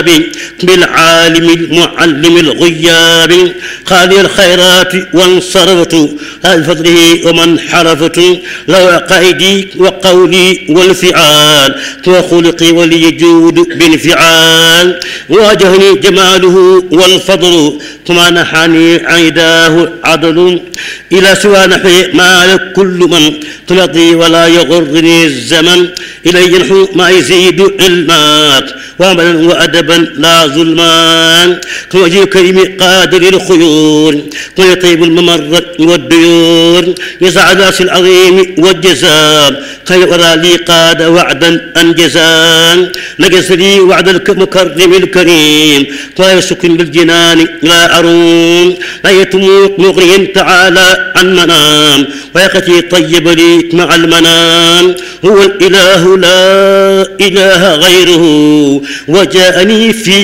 بالعالم المعلم الغياب خالي الخيرات وانصرفت هذا فضله ومن حرفت لو قيدي وقولي والفعال وخلقي وليجود بالفعال واجهني جماله والفضل ثم نحني عيداه عدل إلى سوى نحي ما كل من تلقي ولا يغرني الزمن إلي ينحو ما يزيد علمات وعملا وأدبا لا ظلمان كوجه كريم قادر الخيور ويطيب الممر والديور يسعى ذاس العظيم والجزاء خير لي قاد وعدا أنجزا نجس لي وعد المكرم الكريم ويسكن بالجنان لا أروم لا يتموت مغري تعالى عن منام ويقتي طيب لي مع المنام هو الإله لا إله غيره وجاءني في